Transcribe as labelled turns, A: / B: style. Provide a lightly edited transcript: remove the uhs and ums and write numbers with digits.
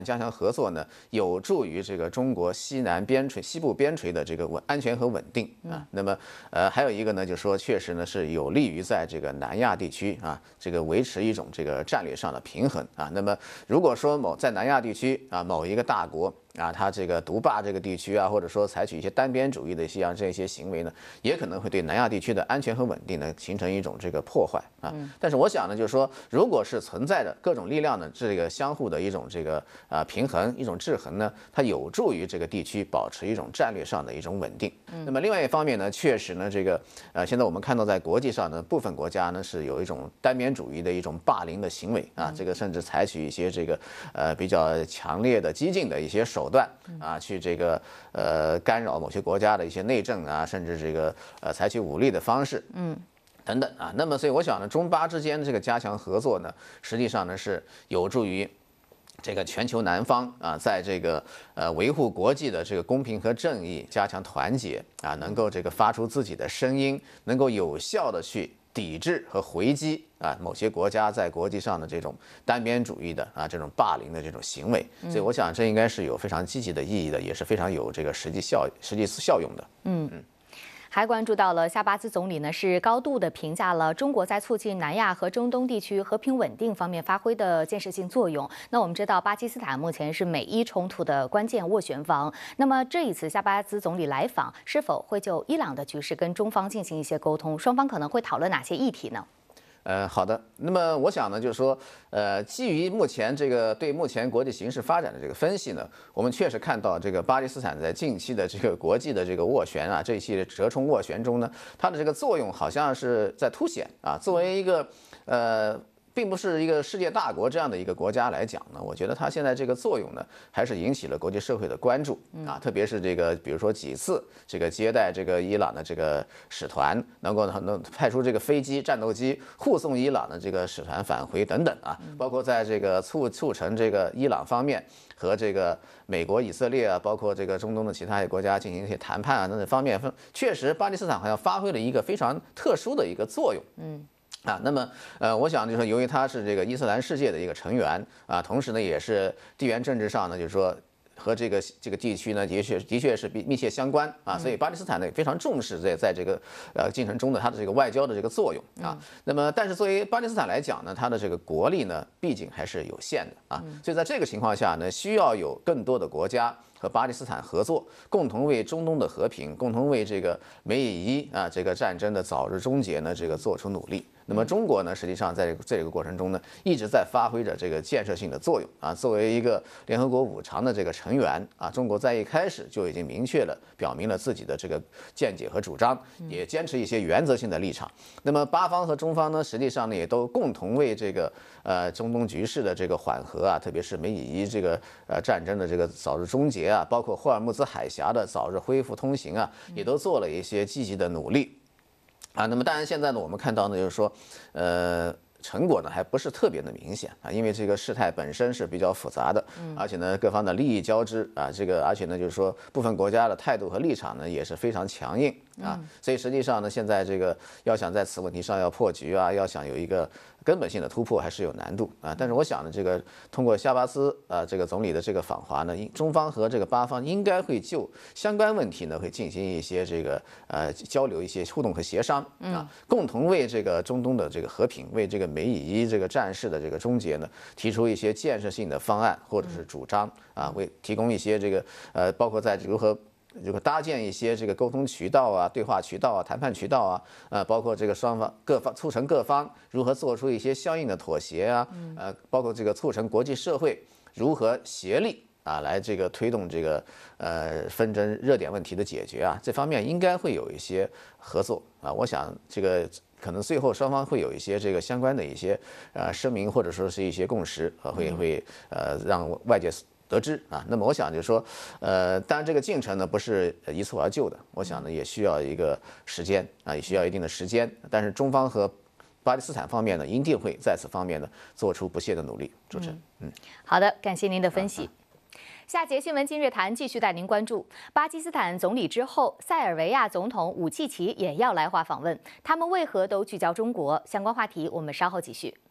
A: 加强合作呢，有助于这个中国西部边陲的这个安全和稳定啊。那么还有一个呢，就是说确实呢是有利于在这个南亚地区啊，这个维持一种这个战略上的平衡啊。那么如果说在南亚地区啊某一个大国啊，它这个独霸这个地区啊，或者说采取一些单边主义的这些行为呢，也可能会对南亚地区的安全和稳定呢形成一种这个破坏啊。但是我想呢，就是说，如果是存在着各种力量的这个相互的一种这个平衡、一种制衡呢，它有助于这个地区保持一种战略上的一种稳定。那么另外一方面呢，确实呢，这个现在我们看到在国际上呢，部分国家呢是有一种单边主义的一种霸凌的行为啊，这个甚至采取一些这个比较强烈的激进的一些手段啊，去这个干扰某些国家的一些内政啊，甚至这个采取武力的方式，等等啊。那么所以我想呢，中巴之间这个加强合作呢，实际上呢是有助于这个全球南方啊，在这个维护国际的这个公平和正义，加强团结啊，能够这个发出自己的声音，能够有效的去抵制和回击啊某些国家在国际上的这种单边主义的啊这种霸凌的这种行为，所以我想这应该是有非常积极的意义的，也是非常有这个实际效用的。
B: 还关注到了夏巴兹总理呢，是高度的评价了中国在促进南亚和中东地区和平稳定方面发挥的建设性作用。那我们知道，巴基斯坦目前是美伊冲突的关键斡旋方。那么这一次夏巴兹总理来访，是否会就伊朗的局势跟中方进行一些沟通？双方可能会讨论哪些议题呢？
A: 好的。那么我想呢，就是说，基于目前这个对目前国际形势发展的这个分析呢，我们确实看到这个巴基斯坦在近期的这个国际的这个斡旋啊，这一系列折冲斡旋中呢，它的这个作用好像是在凸显啊。作为一个并不是一个世界大国这样的一个国家来讲呢，我觉得它现在这个作用呢，还是引起了国际社会的关注啊，特别是这个比如说几次这个接待这个伊朗的这个使团，能派出这个飞机、战斗机护送伊朗的这个使团返回等等啊，包括在这个促成这个伊朗方面和这个美国、以色列啊，包括这个中东的其他国家进行一些谈判啊等等方面，确实巴基斯坦好像发挥了一个非常特殊的一个作用。那么我想就是说，由于它是这个伊斯兰世界的一个成员啊，同时呢也是地缘政治上呢，就是说和这个地区呢，的确是密切相关啊，所以巴基斯坦呢也非常重视在这个进程中的它的这个外交的这个作用啊。那么但是作为巴基斯坦来讲呢，它的这个国力呢，毕竟还是有限的啊，所以在这个情况下呢，需要有更多的国家和巴基斯坦合作，共同为中东的和平，共同为这个美以伊啊这个战争的早日终结呢，这个做出努力。那么中国呢，实际上在这个过程中呢，一直在发挥着这个建设性的作用啊。作为一个联合国5常的这个成员啊，中国在一开始就已经明确了表明了自己的这个见解和主张，也坚持一些原则性的立场。那么巴方和中方呢，实际上呢也都共同为这个中东局势的这个缓和啊，特别是美以伊这个战争的这个早日终结啊，包括霍尔木兹海峡的早日恢复通行啊，也都做了一些积极的努力。那么当然现在呢，我们看到呢，就是说，成果呢还不是特别的明显啊，因为这个事态本身是比较复杂的，而且呢各方的利益交织啊，而且呢就是说部分国家的态度和立场呢也是非常强硬啊，所以实际上呢现在这个要想在此问题上要破局啊，要想有一个根本性的突破还是有难度啊。但是我想呢，这个通过夏巴兹这个总理的这个访华呢，中方和这个巴方应该会就相关问题呢会进行一些这个交流、一些互动和协商啊，共同为这个中东的这个和平，为这个美以伊这个战事的这个终结呢，提出一些建设性的方案或者是主张啊，为提供一些这个包括在如何搭建一些这个沟通渠道啊、对话渠道啊、谈判渠道啊，包括这个促成各方如何做出一些相应的妥协啊，包括这个促成国际社会如何协力啊，来这个推动这个纷争热点问题的解决啊，这方面应该会有一些合作啊。我想这个可能最后双方会有一些这个相关的一些声明或者说是一些共识会让外界得知啊。那么我想就是说，当然这个进程呢不是一蹴而就的，我想呢也需要一个时间啊，也需要一定的时间。但是中方和巴基斯坦方面呢，一定会在此方面呢做出不懈的努力。主持人，
B: 好的，感谢您的分析。下节新闻今日谈继续带您关注巴基斯坦总理之后，塞尔维亚总统武契奇也要来华访问，他们为何都聚焦中国？相关话题我们稍后继续。